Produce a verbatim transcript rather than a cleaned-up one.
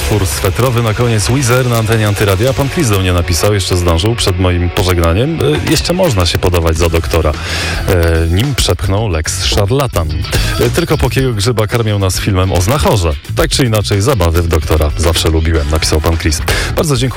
utwór swetrowy, na koniec Weezer na antenie Antyradia. Pan Chris do mnie napisał, jeszcze zdążył przed moim pożegnaniem. E, jeszcze można się podawać za doktora. E, nim przepchnął Lex Szarlatan. E, tylko Pokiego Grzyba karmią nas filmem o znachorze. Tak czy inaczej, zabawy w doktora zawsze lubiłem, napisał pan Chris. Bardzo dziękuję.